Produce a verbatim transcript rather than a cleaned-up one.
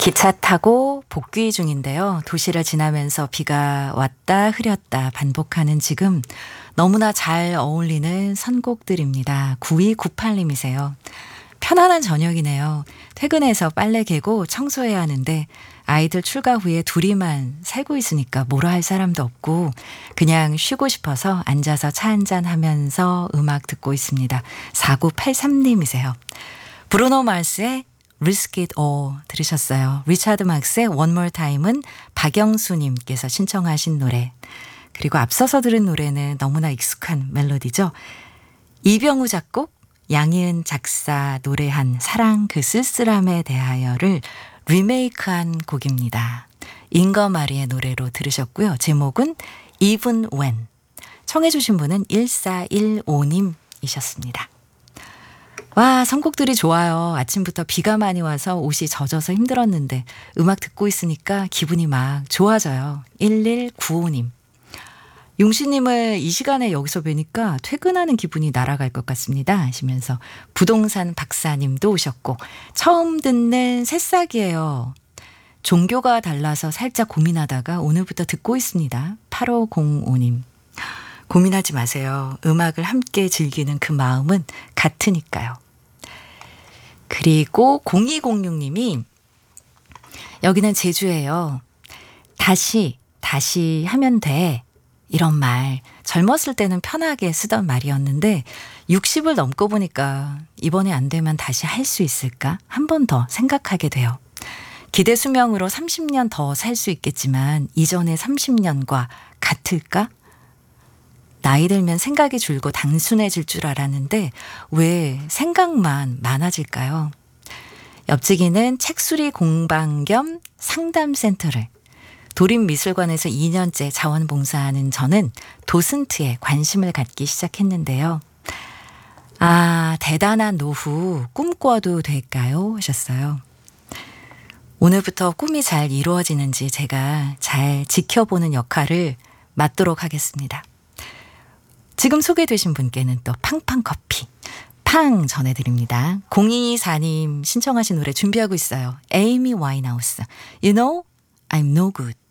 기차 타고 복귀 중인데요. 도시를 지나면서 비가 왔다 흐렸다 반복하는 지금 너무나 잘 어울리는 선곡들입니다. 구이구팔 님이세요. 편안한 저녁이네요. 퇴근해서 빨래 개고 청소해야 하는데 아이들 출가 후에 둘이만 살고 있으니까 뭐라 할 사람도 없고 그냥 쉬고 싶어서 앉아서 차 한잔 하면서 음악 듣고 있습니다. 사구팔삼 님이세요. 브루노 마스의 Risk It All 들으셨어요. 리차드 막스의 One More Time은 박영수님께서 신청하신 노래. 그리고 앞서서 들은 노래는 너무나 익숙한 멜로디죠. 이병우 작곡, 양희은 작사 노래한 사랑 그 쓸쓸함에 대하여를 리메이크한 곡입니다. 잉거마리의 노래로 들으셨고요. 제목은 Even When. 청해 주신 분은 일사일오 님이셨습니다. 와, 선곡들이 좋아요. 아침부터 비가 많이 와서 옷이 젖어서 힘들었는데 음악 듣고 있으니까 기분이 막 좋아져요. 일일구오 님. 용신님을 이 시간에 여기서 뵈니까 퇴근하는 기분이 날아갈 것 같습니다 하시면서 부동산 박사님도 오셨고 처음 듣는 새싹이에요. 종교가 달라서 살짝 고민하다가 오늘부터 듣고 있습니다. 팔오공오 님. 고민하지 마세요. 음악을 함께 즐기는 그 마음은 같으니까요. 그리고 공이공육 님이 여기는 제주예요. 다시 다시 하면 돼. 이런 말 젊었을 때는 편하게 쓰던 말이었는데 육십을 넘고 보니까 이번에 안 되면 다시 할 수 있을까? 한 번 더 생각하게 돼요. 기대 수명으로 삼십 년 더 살 수 있겠지만 이전의 삼십 년과 같을까? 나이 들면 생각이 줄고 단순해질 줄 알았는데 왜 생각만 많아질까요? 옆지기는 책수리 공방 겸 상담센터를 도림미술관에서 이 년째 자원봉사하는 저는 도슨트에 관심을 갖기 시작했는데요. 아, 대단한 노후 꿈꿔도 될까요? 하셨어요. 오늘부터 꿈이 잘 이루어지는지 제가 잘 지켜보는 역할을 맡도록 하겠습니다. 지금 소개되신 분께는 또 팡팡커피 팡 전해드립니다. 공이이사 님 신청하신 노래 준비하고 있어요. 에이미 와인하우스 You know I'm no good.